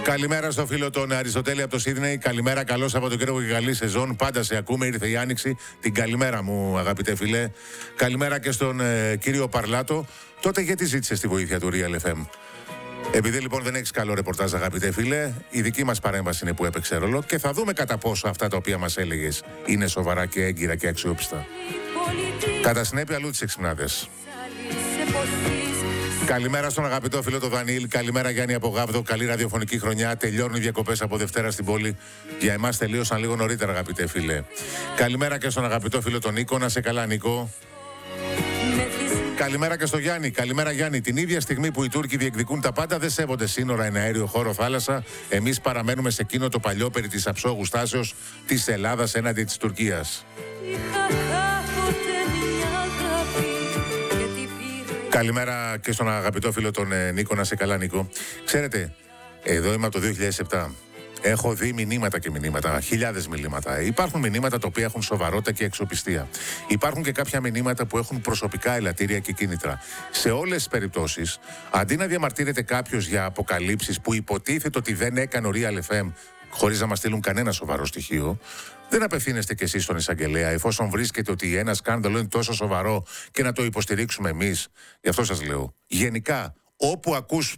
Καλημέρα στο φίλο τον Αριστοτέλη από το Σίδνεϊ. Καλημέρα, καλό Σαββατοκύριακο και καλή σεζόν. Πάντα σε ακούμε, ήρθε η Άνοιξη. Την καλημέρα μου, αγαπητέ φιλέ. Καλημέρα και στον κύριο Παρλάτο. Τότε γιατί ζήτησε τη βοήθεια του Real FM? Επειδή λοιπόν δεν έχεις καλό ρεπορτάζ, αγαπητέ φίλε, η δική μας παρέμβαση είναι που έπαιξε ρόλο και θα δούμε κατά πόσο αυτά τα οποία μας έλεγες είναι σοβαρά και έγκυρα και αξιόπιστα. Κατά συνέπεια, αλλού τις εξυπνάδες. Καλημέρα στον αγαπητό φίλο τον Δανίλ. Καλημέρα Γιάννη από Γάβδο. Καλή ραδιοφωνική χρονιά. Τελειώνουν οι διακοπές από Δευτέρα στην πόλη. Για εμάς τελείωσαν λίγο νωρίτερα, αγαπητέ φίλε. Καλημέρα και στον αγαπητό φίλο τον Νίκο. Να σε καλά, Νίκο. Καλημέρα και στο Γιάννη. Καλημέρα, Γιάννη. Την ίδια στιγμή που οι Τούρκοι διεκδικούν τα πάντα, δεν σέβονται σύνορα, εναέριο, χώρο, θάλασσα. Εμείς παραμένουμε σε εκείνο το παλιό περί της αψόγου στάσεως της Ελλάδας έναντι της Τουρκίας. Καλημέρα και στον αγαπητό φίλο τον Νίκο. Να σε καλά, Νίκο. Ξέρετε, εδώ είμαι από το 2007. Έχω δει μηνύματα και μηνύματα, χιλιάδες μηνύματα. Υπάρχουν μηνύματα τα οποία έχουν σοβαρότητα και αξιοπιστία. Υπάρχουν και κάποια μηνύματα που έχουν προσωπικά ελαττήρια και κίνητρα. Σε όλες τις περιπτώσεις, αντί να διαμαρτύρεται κάποιος για αποκαλύψεις που υποτίθεται ότι δεν έκανε ο Real FM χωρίς να μας στείλουν κανένα σοβαρό στοιχείο, δεν απευθύνεστε κι εσείς στον εισαγγελέα, εφόσον βρίσκετε ότι ένα σκάνδαλο είναι τόσο σοβαρό και να το υποστηρίξουμε εμείς. Γι' αυτό σας λέω. Γενικά, όπου ακούς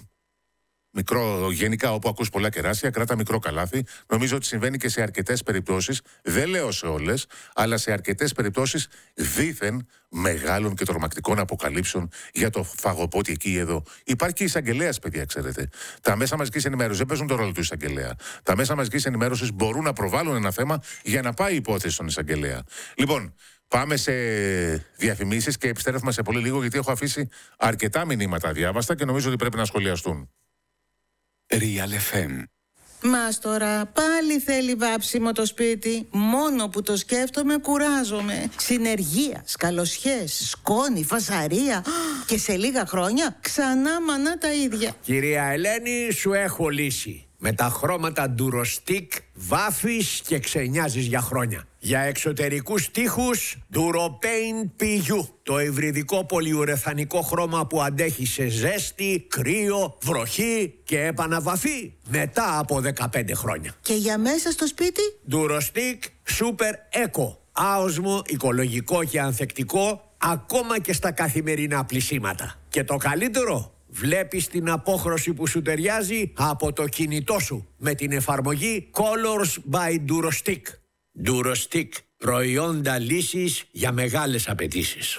όπου ακούς πολλά κεράσια, κράτα μικρό καλάθι. Νομίζω ότι συμβαίνει και σε αρκετές περιπτώσεις, δεν λέω σε όλες, αλλά σε αρκετές περιπτώσεις δήθεν μεγάλων και τρομακτικών αποκαλύψεων για το φαγοπότι εκεί ή εδώ. Υπάρχει και εισαγγελέας, παιδιά, ξέρετε. Τα μέσα μαζικής ενημέρωσης δεν παίζουν το ρόλο του εισαγγελέα. Τα μέσα μαζικής ενημέρωσης μπορούν να προβάλλουν ένα θέμα για να πάει η υπόθεση στον εισαγγελέα. Λοιπόν, πάμε σε διαφημίσεις και επιστρέφουμε σε πολύ λίγο, γιατί έχω αφήσει αρκετά μηνύματα αδιάβαστα και νομίζω ότι πρέπει να σχολιαστούν. Real FM. Μας τώρα πάλι θέλει βάψιμο το σπίτι. Μόνο που το σκέφτομαι κουράζομαι. Συνεργεία, σκαλοσιές, σκόνη, φασαρία. Και σε λίγα χρόνια ξανά μανά τα ίδια. Κυρία Ελένη, σου έχω λύση. Με τα χρώματα Durostic βάφεις και ξενιάζεις για χρόνια. Για εξωτερικούς τοίχους Duropaint PU. Το υβριδικό πολυουρεθανικό χρώμα που αντέχει σε ζέστη, κρύο, βροχή και επαναβαφή μετά από 15 χρόνια. Και για μέσα στο σπίτι? Durostic Super Eco. Άοσμο, οικολογικό και ανθεκτικό ακόμα και στα καθημερινά πλυσίματα. Και το καλύτερο, βλέπεις την απόχρωση που σου ταιριάζει από το κινητό σου με την εφαρμογή Colors by Durostic. Durostic, προϊόντα λύσης για μεγάλες απαιτήσεις.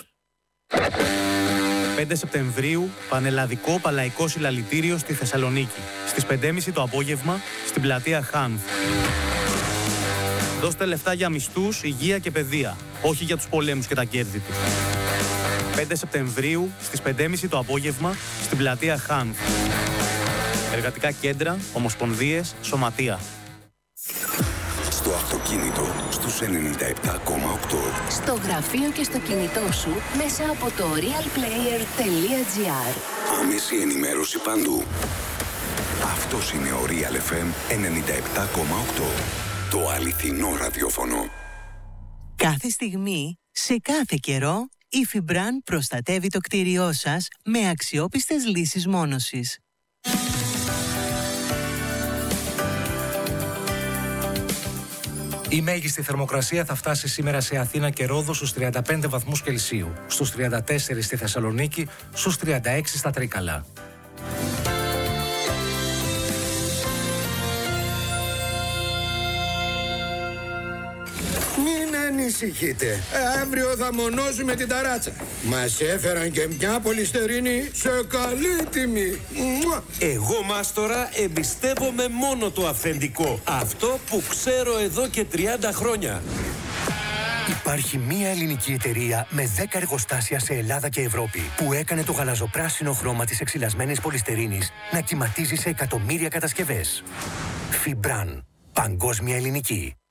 5 Σεπτεμβρίου, πανελλαδικό παλαϊκό συλλαλητήριο στη Θεσσαλονίκη. Στις 5:30 το απόγευμα, στην πλατεία Χάνθ. Δώστε λεφτά για μισθούς, υγεία και παιδεία, όχι για τους πολέμους και τα κέρδη του. 5 Σεπτεμβρίου, στις 5:30 το απόγευμα, στην πλατεία Χάνθ. Εργατικά κέντρα, ομοσπονδίες, σωματεία. Στο αυτοκίνητο, στους 97,8. Στο γραφείο και στο κινητό σου, μέσα από το realplayer.gr. Άμεση ενημέρωση παντού. Αυτός είναι ο Real FM 97,8. Το αληθινό ραδιόφωνο. Κάθε στιγμή, σε κάθε καιρό, η Fibran προστατεύει το κτίριό σας με αξιόπιστες λύσεις μόνωσης. Η μέγιστη θερμοκρασία θα φτάσει σήμερα σε Αθήνα και Ρόδο στους 35 βαθμούς Κελσίου, στους 34 στη Θεσσαλονίκη, στους 36 στα Τρίκαλα. Μην ανησυχείτε. Αύριο θα μονώσουμε την ταράτσα. Μας έφεραν και μια πολυστερίνη σε καλή τιμή. Εγώ, μάστορα, εμπιστεύομαι μόνο το αυθεντικό. Αυτό που ξέρω εδώ και 30 χρόνια. Υπάρχει μία ελληνική εταιρεία με 10 εργοστάσια σε Ελλάδα και Ευρώπη που έκανε το γαλαζοπράσινο χρώμα της εξυλασμένης πολυστερίνης να κυματίζει σε εκατομμύρια κατασκευές. Fibran. Παγκόσμια ελληνική.